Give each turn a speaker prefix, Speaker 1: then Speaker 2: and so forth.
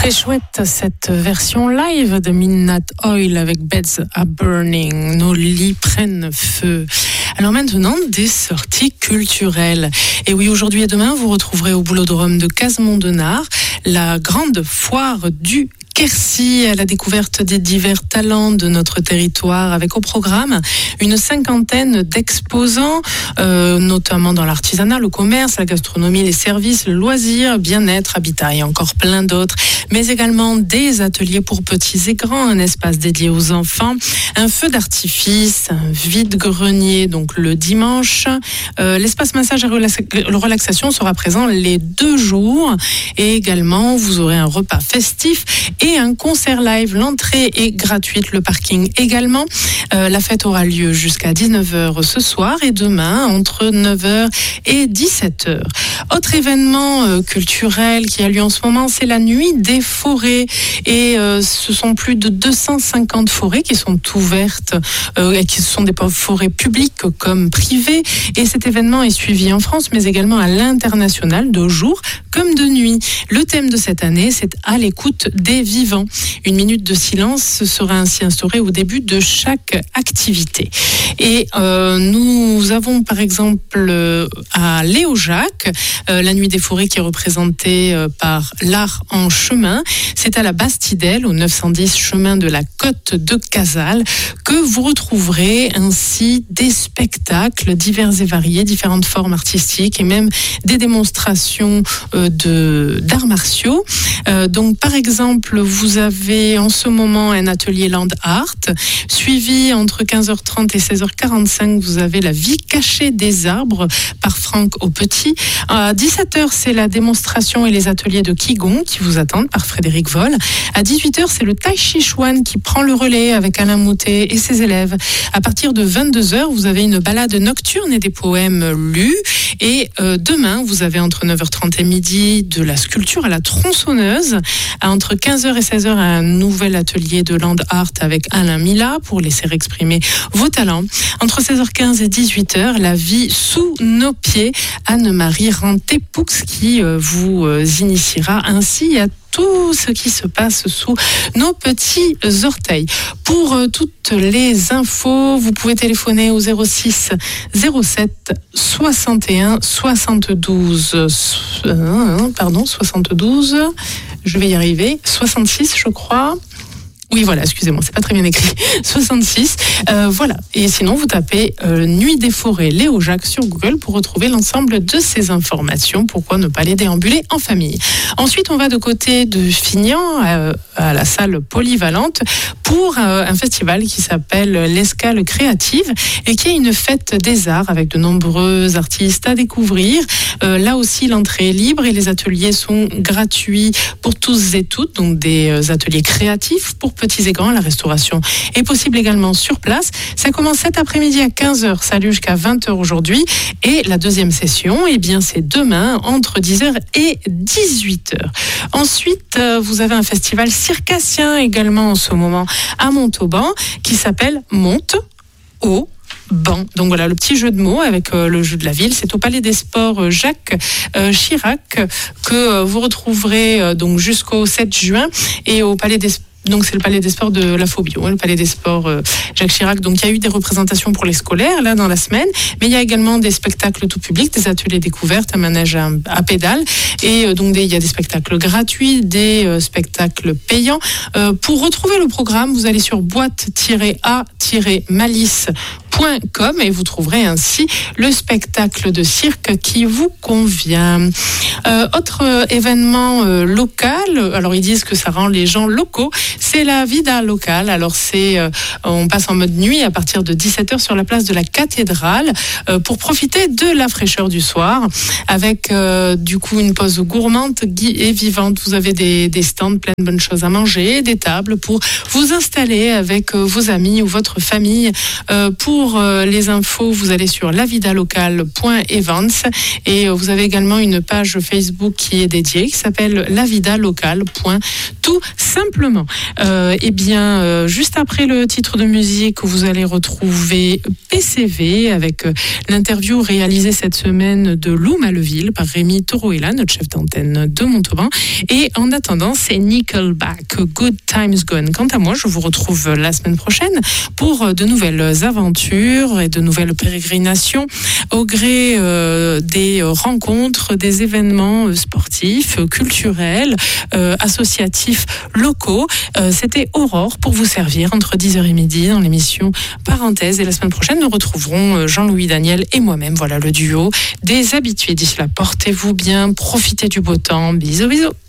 Speaker 1: Très chouette cette version live de Midnight Oil avec Beds Are Burning, nos lits prennent feu. Alors maintenant, des sorties culturelles. Et oui, aujourd'hui et demain, vous retrouverez au Boulodrome de Casemont-Denard la grande foire du Quercy à la découverte des divers talents de notre territoire, avec au programme une cinquantaine d'exposants, notamment dans l'artisanat, le commerce, la gastronomie, les services, le loisir, bien-être, habitat et encore plein d'autres, mais également des ateliers pour petits et grands, un espace dédié aux enfants, un feu d'artifice, un vide-grenier donc le dimanche, l'espace massage et relaxation sera présent les 2 jours, et également vous aurez un repas festif et un concert live. L'entrée est gratuite, le parking également. La fête aura lieu jusqu'à 19h ce soir et demain entre 9h et 17h. Autre événement culturel qui a lieu en ce moment, c'est la nuit des forêts. Et ce sont plus de 250 forêts qui sont ouvertes, et qui sont des forêts publiques comme privées. Et cet événement est suivi en France, mais également à l'international, de jour comme de nuit. Le thème de cette année, c'est à l'écoute des vivants. Une minute de silence sera ainsi instaurée au début de chaque activité. Et nous avons par exemple à Léojac la nuit des forêts qui est représentée par l'art en chemin. C'est à la Bastidelle, au 910 chemin de la Côte de Casal, que vous retrouverez ainsi des spectacles divers et variés, différentes formes artistiques et même des démonstrations d'arts martiaux. Donc par exemple, vous avez en ce moment un atelier Land Art, suivi entre 15h30 et 16h45, vous avez la vie cachée des arbres par Franck Aupetit. À 17h, c'est la démonstration et les ateliers de Qigong qui vous attendent par Frédéric Vol. À 18h, c'est le Tai Chi Chuan qui prend le relais avec Alain Moutet et ses élèves. À partir de 22h, vous avez une balade nocturne et des poèmes lus. Et demain, vous avez entre 9h30 et midi de la sculpture à la tronçonneuse. Entre 15h et 16h, un nouvel atelier de Land Art avec Alain Mila pour laisser exprimer vos talents. Entre 16h15 et 18h, la vie sous nos pieds, Anne-Marie Ranté-Poux qui vous initiera ainsi à tout ce qui se passe sous nos petits orteils. Pour toutes les infos, vous pouvez téléphoner au 06 07 61 72 72, je vais y arriver, 66 je crois. Oui, voilà, excusez-moi, c'est pas très bien écrit. 66, voilà. Et sinon, vous tapez Nuit des forêts Léojac sur Google pour retrouver l'ensemble de ces informations. Pourquoi ne pas les déambuler en famille? Ensuite, on va de côté de Fignan, à la salle polyvalente, pour un festival qui s'appelle l'Escale créative et qui est une fête des arts avec de nombreux artistes à découvrir. Là aussi, l'entrée est libre et les ateliers sont gratuits pour tous et toutes, donc des ateliers créatifs pour petits et grands. La restauration est possible également sur place. Ça commence cet après-midi à 15h, ça a lieu jusqu'à 20h aujourd'hui. Et la deuxième session, eh bien, c'est demain entre 10h et 18h. Ensuite, vous avez un festival circassien également en ce moment à Montauban qui s'appelle Monte au Ban. Donc voilà, le petit jeu de mots avec le jeu de la ville. C'est au Palais des Sports Jacques Chirac que vous retrouverez donc jusqu'au 7 juin et au Palais des Donc c'est le Palais des Sports de la Phobio, le Palais des Sports Jacques Chirac. Donc il y a eu des représentations pour les scolaires là dans la semaine, mais il y a également des spectacles tout public, des ateliers découvertes, un manège à pédales, et donc il y a des spectacles gratuits, des spectacles payants. Pour retrouver le programme, vous allez sur boîte-a-malice.com et vous trouverez ainsi le spectacle de cirque qui vous convient. Autre événement local, alors ils disent que ça rend les gens locaux, c'est la vida locale. Alors on passe en mode nuit à partir de 17h sur la place de la cathédrale pour profiter de la fraîcheur du soir avec du coup une pause gourmande et vivante. Vous avez des stands plein de bonnes choses à manger, des tables pour vous installer avec vos amis ou votre famille pour Pour les infos, vous allez sur lavidalocal.events et vous avez également une page Facebook qui est dédiée, qui s'appelle lavidalocal.tout simplement. Juste après le titre de musique, vous allez retrouver PCV avec l'interview réalisée cette semaine de Lou Maleville par Rémi Toroella, notre chef d'antenne de Montauban. Et en attendant, c'est Nickelback, Good Times Gone. Quant à moi, je vous retrouve la semaine prochaine pour de nouvelles aventures et de nouvelles pérégrinations au gré des rencontres, des événements sportifs, culturels, associatifs, locaux. C'était Aurore pour vous servir entre 10h et midi dans l'émission Parenthèse. Et la semaine prochaine, nous retrouverons Jean-Louis Daniel et moi-même. Voilà le duo des habitués. D'ici là, portez-vous bien, profitez du beau temps. Bisous, bisous.